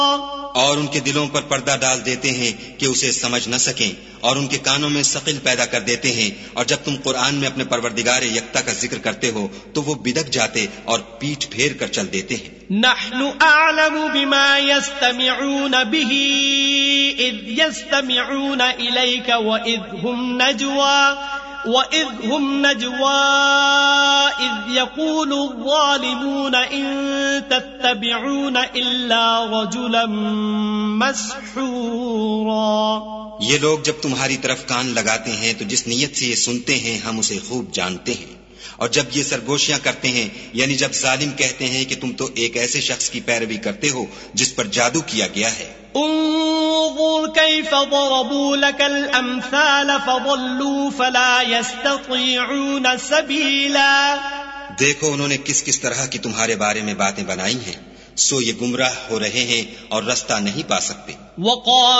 اور ان کے دلوں پر پردہ ڈال دیتے ہیں کہ اسے سمجھ نہ سکیں، اور ان کے کانوں میں ثقل پیدا کر دیتے ہیں، اور جب تم قرآن میں اپنے پروردگار یکتا کا ذکر کرتے ہو تو وہ بدک جاتے اور پیٹھ پھیر کر چل دیتے ہیں۔ نحن اعلم بما يستمعون به اذ يستمعون اليك واذ هم نجوى اذ يقول الظالمون ان تتبعون الا رجلا مسحورا۔ یہ لوگ جب تمہاری طرف کان لگاتے ہیں تو جس نیت سے یہ سنتے ہیں ہم اسے خوب جانتے ہیں، اور جب یہ سرگوشیاں کرتے ہیں یعنی جب ظالم کہتے ہیں کہ تم تو ایک ایسے شخص کی پیروی کرتے ہو جس پر جادو کیا گیا ہے۔ انظر كيف ضربوا لك الامثال فضلوا فلا يستطيعون سبيلا۔ دیکھو انہوں نے کس کس طرح کی تمہارے بارے میں باتیں بنائی ہیں، سو یہ گمراہ ہو رہے ہیں اور رستہ نہیں پا سکتے۔